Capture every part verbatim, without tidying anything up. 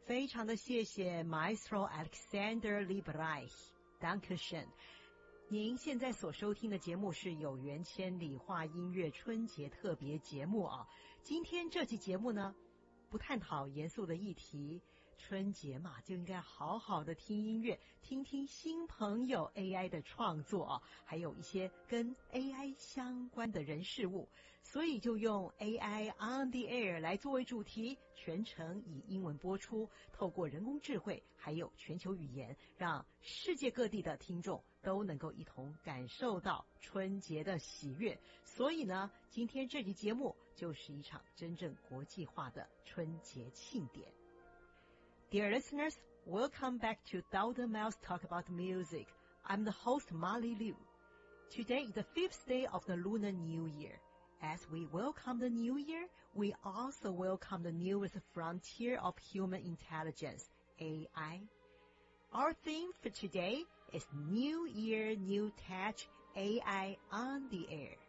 非常的谢谢 Maestro Alexander Liebreich Dankeschön。您现在所收听的节目是有缘千里画音乐春节特别节目啊。今天这期节目呢，不探讨严肃的议题，春节嘛，就应该好好的听音乐，听听新朋友 A I 的创作啊，还有一些跟 A I 相关的人事物，所以就用 A I on the air 来作为主题，全程以英文播出，透过人工智慧还有全球语言，让世界各地的听众都能够一同感受到春节的喜悦。所以呢，今天这期节目就是一场真正国际化的春节庆典。Dear listeners, welcome back to Dowden Miles Talk About Music. I'm the host Molly Liu. Today is the fifth day of the Lunar New Year. As we welcome the New Year, we also welcome the newest frontier of human intelligence, A I. Our theme for today is New Year, New Tech, A I on the air.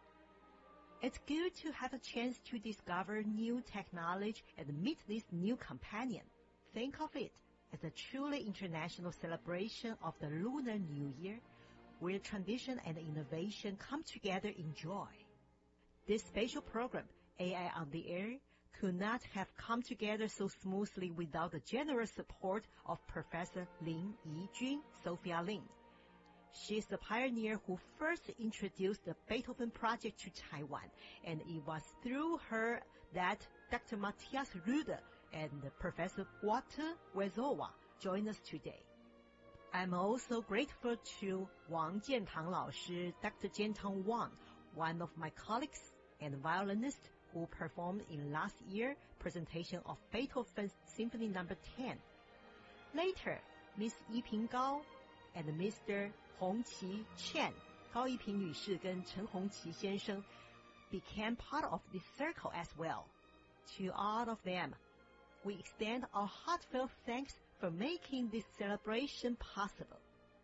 It's good to have a chance to discover new technology and meet this new companion.Think of it as a truly international celebration of the Lunar New Year, where tradition and innovation come together in joy. This special program, A I on the Air, could not have come together so smoothly without the generous support of Professor Lin Yijun, Sophia Lin. She is the pioneer who first introduced the Beethoven Project to Taiwan, and it was through her that Doctor Matthias Rüder and Professor Walter Wezowa join us today. I'm also grateful to Wang Jiantang 老师, Doctor Jiantang Wang, one of my colleagues and violinist who performed in last year's presentation of Beethoven's Symphony Number ten. Later, Miss Yiping Gao and Mister Hongqi Chen, 高一平女士跟陈宏奇先生 became part of this circle as well. To all of them,We extend our heartfelt thanks for making this celebration possible.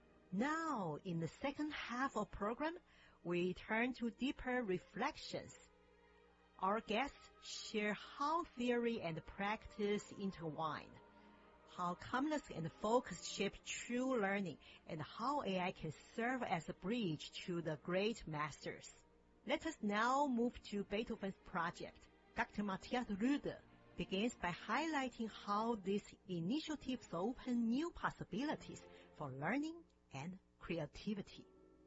Now, in the second half of the program, we turn to deeper reflections. Our guests share how theory and practice intertwine, how calmness and focus shape true learning, and how A I can serve as a bridge to the great masters. Let us now move to Beethoven's project. Doctor Matthias Rüder begins by highlighting how these initiatives open new possibilities for learning and creativity.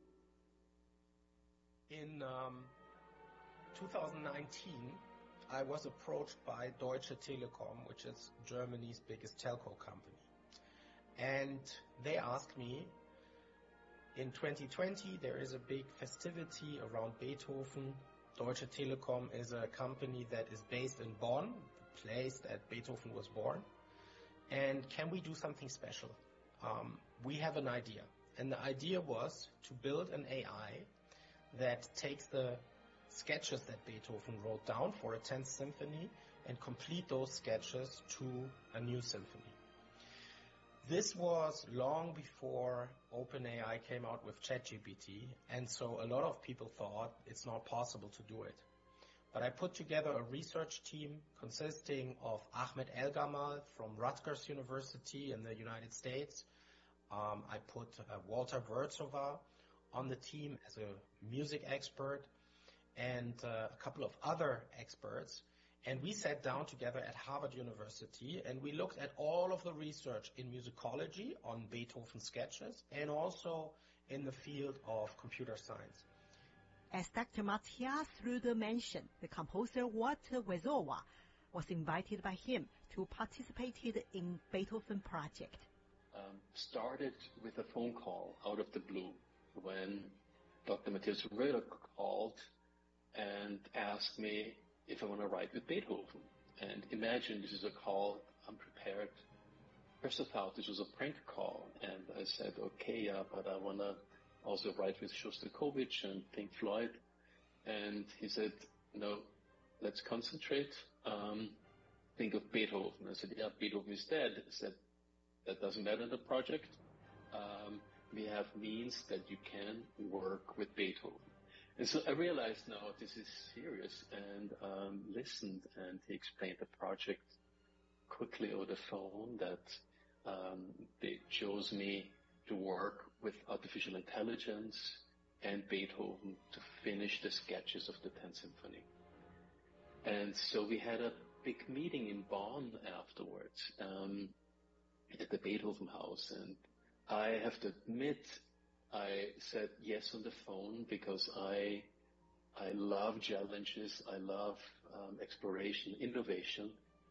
In um, twenty nineteen, I was approached by Deutsche Telekom, which is Germany's biggest telco company. And they asked me, in twenty twenty, there is a big festivity around Beethoven. Deutsche Telekom is a company that is based in Bonn, the place that Beethoven was born. And can we do something special? Um, we have an idea. And the idea was to build an A I that takes the sketches that Beethoven wrote down for a tenth symphony and complete those sketches to a new symphony. This was long before OpenAI came out with ChatGPT, and so a lot of people thought it's not possible to do it. But I put together a research team consisting of Ahmed El-Gamal from Rutgers University in the United States. Um, I put uh, Walter Wezowa on the team as a music expert, and uh, a couple of other experts. And we sat down together at Harvard University and we looked at all of the research in musicology on Beethoven sketches and also in the field of computer science. As Doctor Matthias Rüder mentioned, the composer Walter Wezowa was invited by him to participate in Beethoven project. Um, started with a phone call out of the blue when Doctor Matthias Rüder called and asked me if I want to write with Beethoven. And imagine this is a call unprepared. First of all, this was a prank call. And I said, okay, yeah, but I want to also write with Shostakovich and Pink Floyd. And he said, no, let's concentrate. Um, think of Beethoven. I said, yeah, Beethoven is dead. I said, that doesn't matter in the project. Um, we have means that you can work with Beethoven. And so I realized now this is serious and um, listened, and he explained the project quickly over the phone that um, they chose me to work with artificial intelligence and Beethoven to finish the sketches of the tenth Symphony. And so we had a big meeting in Bonn afterwards um, at the Beethoven House. And I have to admit, I said yes on the phone because I I love challenges, I love um, exploration, innovation.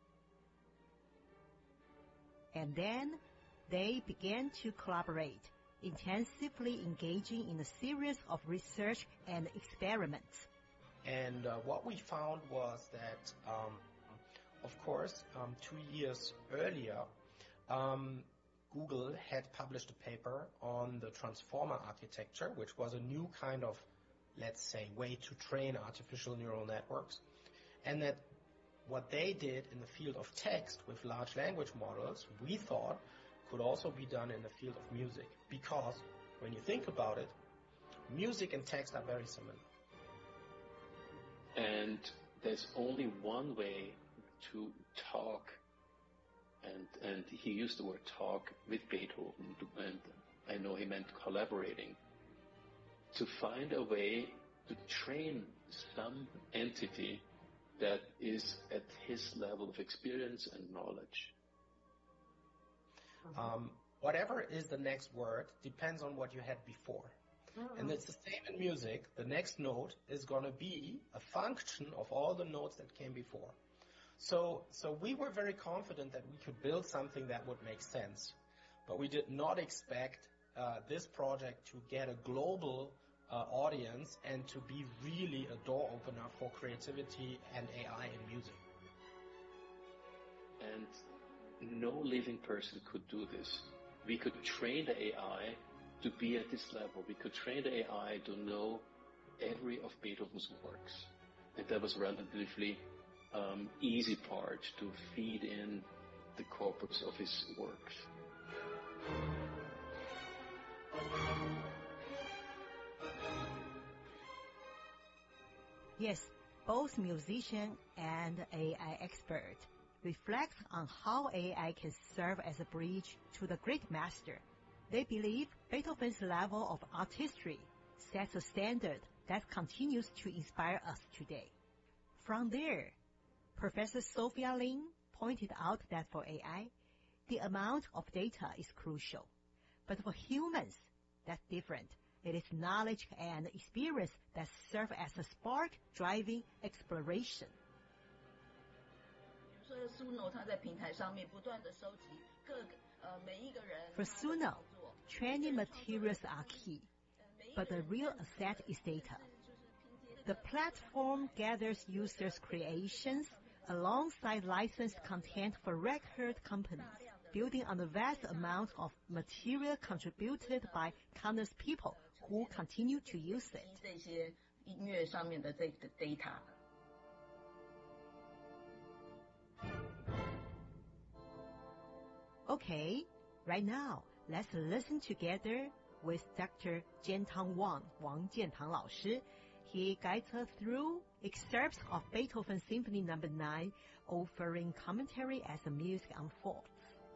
And then they began to collaborate, intensively engaging in a series of research and experiments. And uh, what we found was that, um, of course, um, two years earlier, um, Google had published a paper on the transformer architecture, which was a new kind of, let's say, way to train artificial neural networks. And that what they did in the field of text with large language models, we thought could also be done in the field of music. Because when you think about it, music and text are very similar. And there's only one way to talk, and and he used the word talk with Beethoven, and I know he meant collaborating, to find a way to train some entity that is at his level of experience and knowledge. Um, whatever is the next word depends on what you had before. Mm-hmm. And it's the same in music. The next note is going to be a function of all the notes that came before. So, so we were very confident that we could build something that would make sense. But we did not expect uh, this project to get a global uh, audience and to be really a door opener for creativity and A I in music. And no living person could do this. We could train the A I to be at this level. We could train the A I to know every of Beethoven's works. And that was relatively um, easy part to feed in the corpus of his works. Yes, both musician and A I expert reflect on how A I can serve as a bridge to the great master. They believe Beethoven's level of artistry sets a standard that continues to inspire us today. From there, Professor Sophia Lin pointed out that for A I, the amount of data is crucial. But for humans, that's different. It is knowledge and experience that serve as a spark driving exploration. For Suno, training materials are key, but the real asset is data. The platform gathers users' creations alongside licensed content for record companies, building on the vast amount of material contributed by countless people who continue to use it. Okay, right now, let's listen together with Doctor Jiantang Wang, Wang Jiantang 老师. He guides us through excerpts of Beethoven Symphony Number nine, offering commentary as the music unfolds.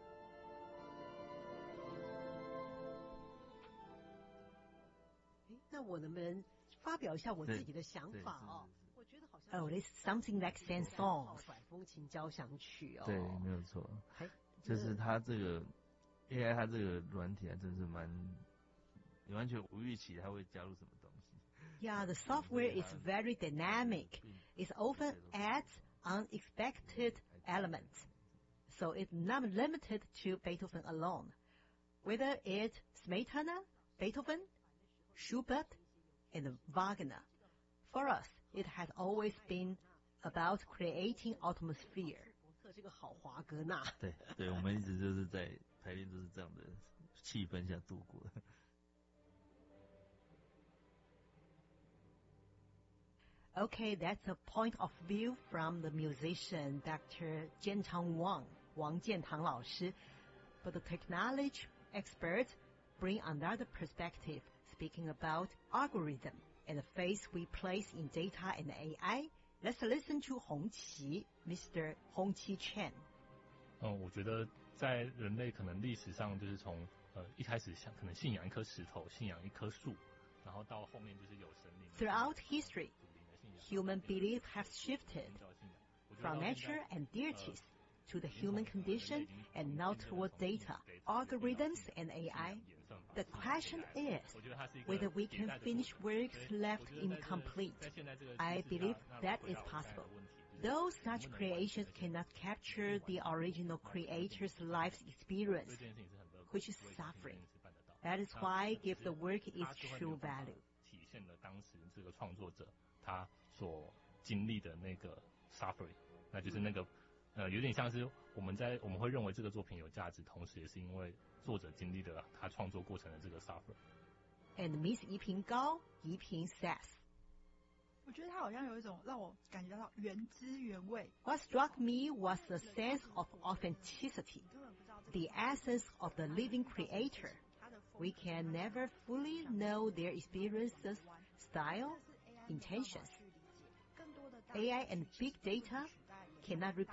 Oh, this is something like Saint Saëns. 对，没有错。就是它这个 A I 它这个软体还真是蛮，你完全无预期它会加入什么东西。 Yeah, the software is very dynamic. It often adds unexpected elements. So it's not limited to Beethoven alone. Whether it's Smetana, Beethoven, Schubert, and Wagner. For us, it has always been about creating atmosphere. 这个好华格纳。对对，我们一直就是在排练都是这样的气氛下度过的。 Okay, that's a point of view from the musician Doctor Jiantang Wang, Wang Jiantang 老师. But the technology experts bring another perspective, speaking about algorithm and the faith we place in data and A I. Let's listen to Hongqi, Mister Hongqi Chen. 嗯，我觉得在人类可能历史上，就是从呃一开始像可能信仰一颗石头，信仰一棵树，然后到后面就是有神灵。 Throughout history, human belief has shifted from nature and deities to the human condition and now toward data, algorithms, and A I. The question is whether we can finish works left incomplete. I believe that is possible. Though such creations cannot capture the original creator's life's experience, which is suffering. That is why give the work its true value. 体现了当时这个创作者他所经历的那个 suffering， 那就是那个呃有点像是我们在我们会认为这个作品有价值，同时也是因为作者经历了他创作过程的这个 suffering。 And Miss 宜平高宜平 says， 我觉得他好像有一种让我感觉到原汁原味。 What struck me was the sense of authenticity, the essence of the living creator. We can never fully know their experiences, style, intentions. A I and big data cannot